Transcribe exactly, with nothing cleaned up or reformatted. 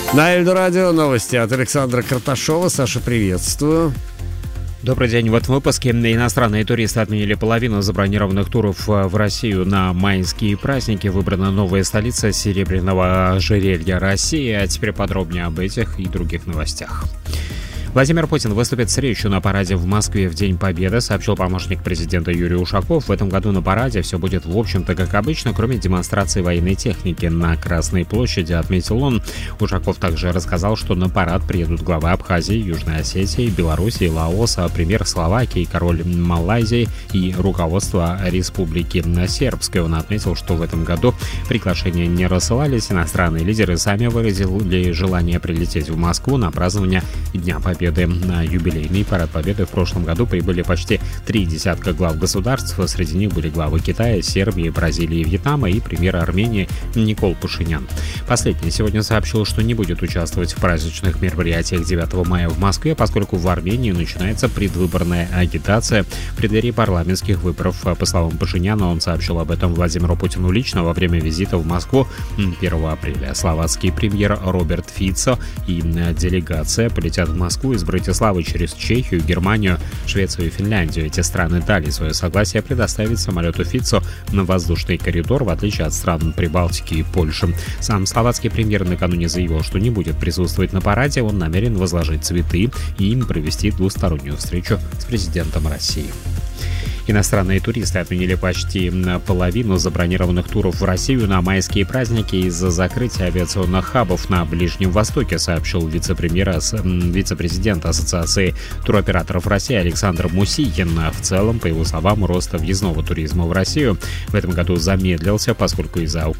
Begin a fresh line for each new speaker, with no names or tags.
На Эльдорадио новости от Александра Карташова. Саша, приветствую.
Добрый день. В этом выпуске иностранные туристы отменили половину забронированных туров в Россию на майские праздники. Выбрана новая столица серебряного ожерелья России. А теперь подробнее об этих и других новостях. Владимир Путин выступит с речью на параде в Москве в День Победы, сообщил помощник президента Юрий Ушаков. В этом году на параде все будет, в общем-то, как обычно, кроме демонстрации военной техники на Красной площади, отметил он. Ушаков также рассказал, что на парад приедут главы Абхазии, Южной Осетии, Белоруссии, Лаоса, премьер Словакии, король Малайзии и руководство Республики Сербской. Он отметил, что в этом году приглашения не рассылались. Иностранные лидеры сами выразили желание прилететь в Москву на празднование Дня Победы. На юбилейный парад Победы в прошлом году прибыли почти три десятка глав государств. Среди них были главы Китая, Сербии, Бразилии, Вьетнама и премьер Армении Никол Пашинян. Последний сегодня сообщил, что не будет участвовать в праздничных мероприятиях девятого мая в Москве, поскольку в Армении начинается предвыборная агитация в преддверии парламентских выборов. По словам Пашиняна, он сообщил об этом Владимиру Путину лично во время визита в Москву первого апреля. Словацкий премьер Роберт Фицо и делегация полетят в Москву из Братиславы через Чехию, Германию, Швецию и Финляндию. Эти страны дали свое согласие предоставить самолету Фицо на воздушный коридор, в отличие от стран Прибалтики и Польши. Сам словацкий премьер накануне заявил, что не будет присутствовать на параде. Он намерен возложить цветы и им провести двустороннюю встречу с президентом России. Иностранные туристы отменили почти половину забронированных туров в Россию на майские праздники из-за закрытия авиационных хабов на Ближнем Востоке, сообщил вице-премьер, вице-президент Ассоциации туроператоров России Александр Мусихин. В целом, по его словам, рост въездного туризма в Россию в этом году замедлился, поскольку из-за